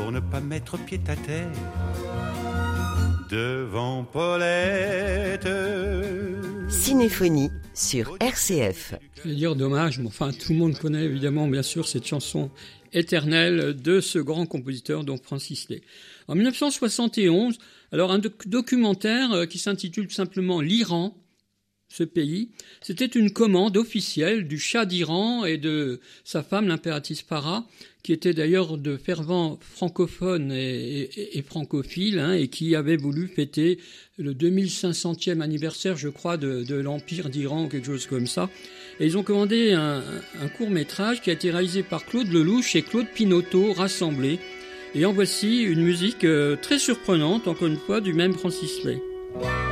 pour ne pas mettre pied à terre devant Paulette. Cinéphonie sur RCF. Je vais dire dommage, mais enfin tout le monde connaît évidemment bien sûr cette chanson éternelle de ce grand compositeur, donc Francis Lay. En 1971, alors un documentaire qui s'intitule tout simplement l'Iran, ce pays, c'était une commande officielle du Shah d'Iran et de sa femme, l'impératrice Farah, qui étaient d'ailleurs de fervents francophones et francophiles, et qui avaient voulu fêter le 2500e anniversaire, je crois, de l'Empire d'Iran, ou quelque chose comme ça. Et ils ont commandé un court-métrage qui a été réalisé par Claude Lelouch et Claude Pinoteau, rassemblés. Et en voici une musique très surprenante, encore une fois, du même Francis Lay.